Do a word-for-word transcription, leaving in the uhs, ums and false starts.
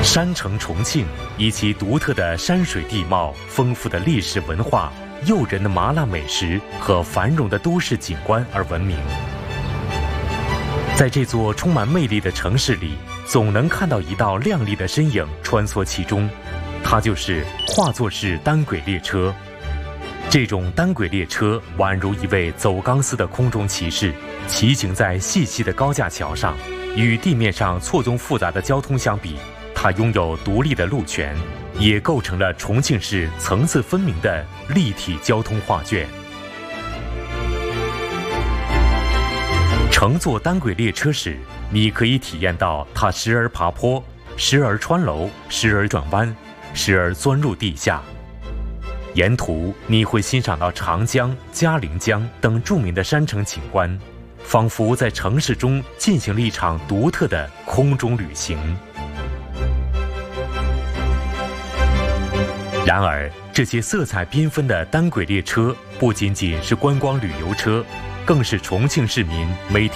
山城重庆以其独特的山水地貌、丰富的历史文化、诱人的麻辣美食和繁荣的都市景观而闻名。在这座充满魅力的城市里，总能看到一道亮丽的身影穿梭其中，它就是画作式单轨列车。这种单轨列车宛如一位走钢丝的空中骑士，骑行在细细的高架桥上。与地面上错综复杂的交通相比，它拥有独立的路权，也构成了重庆市层次分明的立体交通画卷。乘坐单轨列车时，你可以体验到它时而爬坡，时而穿楼，时而转弯，时而钻入地下。沿途你会欣赏到长江、嘉陵江等著名的山城景观，仿佛在城市中进行了一场独特的空中旅行。然而，这些色彩缤纷的单轨列车不仅仅是观光旅游车，更是重庆市民每天